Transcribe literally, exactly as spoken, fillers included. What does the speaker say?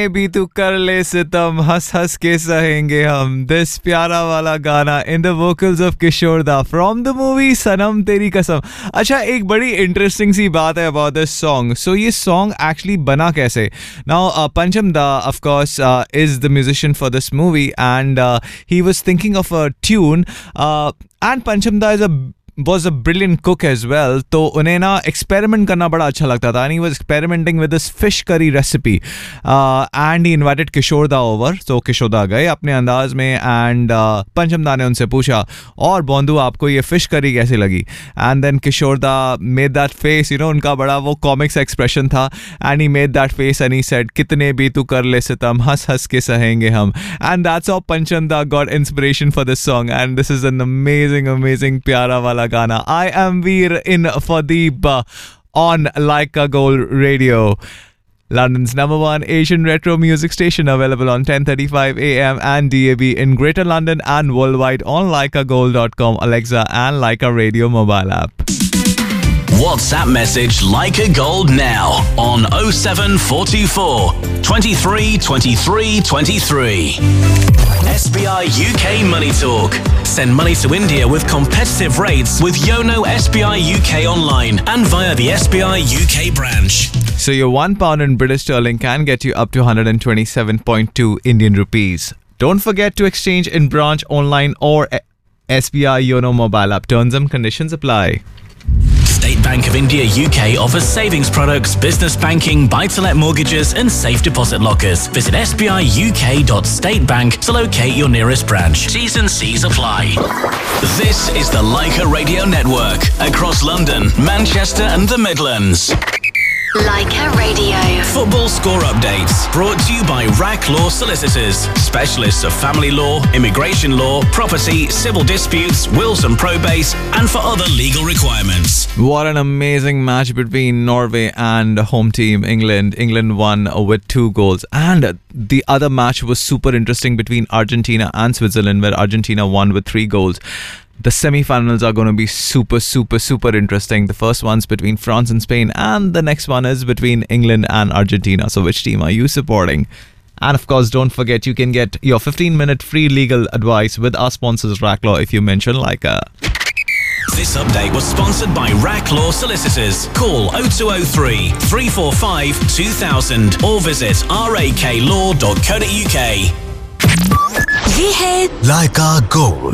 भी तू कर ले सितम हंस हंस के सहेंगे हम दिस प्यारा वाला गाना इन द वोकल्स ऑफ किशोर दा फ्रॉम द मूवी सनम तेरी कसम. अच्छा, एक बड़ी इंटरेस्टिंग सी बात है अबाउट दिस सॉन्ग. सो ये सॉन्ग एक्चुअली बना कैसे? नाउ पंचम दा of course is the musician for this movie and he was thinking of a tune and पंचम दा is a was a brilliant cook as well. तो उन्हें ना experiment करना बड़ा अच्छा लगता था and he was experimenting with this fish curry recipe uh, and he invited Kishore Da over. So Kishore Da गए अपने अंदाज में and uh, पंचम दा ने उनसे पूछा और बोंदू आपको ये fish curry कैसी लगी? And then Kishore Da made that face, you know, उनका बड़ा वो comics expression था and he made that face and he said कितने भी तू कर ले सितम हंस हंस के सहेंगे हम. And that's how Pancham Da got inspiration for this song and this is an amazing amazing प्यारा वाला Gana. I am Veer in Fadeeb uh, on Like a Gold Radio, London's number one Asian retro music station, available on ten thirty-five A M and D A B in Greater London and worldwide on like a gold dot com, Alexa and Leica Radio mobile app. WhatsApp message Leica Gold now on oh seven four four, twenty-three, twenty-three, twenty-three. S B I U K Money Talk. Send money to India with competitive rates with Yono S B I U K online and via the S B I U K branch. So your one pound in British sterling can get you up to one hundred twenty-seven point two Indian rupees. Don't forget to exchange in branch, online or S B I Yono mobile app. Terms and conditions apply. State Bank of India U K offers savings products, business banking, buy-to-let mortgages and safe deposit lockers. Visit s b i u k dot state bank to locate your nearest branch. T's and C's apply. This is the Leica Radio Network across London, Manchester and the Midlands. Leica Radio. Football score updates brought to you by Rack Law Solicitors, specialists of family law, immigration law, property, civil disputes, wills and probates, and for other legal requirements. What an amazing match between Norway and home team England. England won with two goals. And the other match was super interesting between Argentina and Switzerland, where Argentina won with three goals. The semi-finals are going to be super, super, super interesting. The first one's between France and Spain, and the next one is between England and Argentina. So which team are you supporting? And of course, don't forget you can get your fifteen minute free legal advice with our sponsors Rack Law if you mention Leica. This update was sponsored by Rack Law Solicitors. Call oh two oh three, three four five, two thousand or visit rak law dot co dot uk. ये है Leica Gold.